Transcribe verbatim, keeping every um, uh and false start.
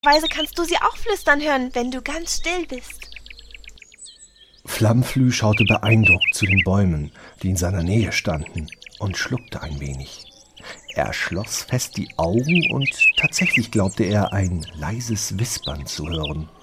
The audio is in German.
Weise kannst du sie auch flüstern hören, wenn du ganz still bist. Flammflüh schaute beeindruckt zu den Bäumen, die in seiner Nähe standen, und schluckte ein wenig. Er schloss fest die Augen und tatsächlich glaubte er, ein leises Wispern zu hören.